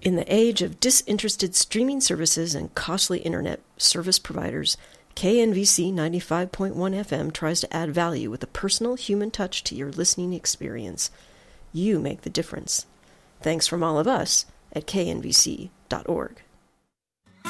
In the age of disinterested streaming services and costly internet service providers, KNVC 95.1 FM tries to add value with a personal human touch to your listening experience. You make the difference. Thanks from all of us at knvc.org.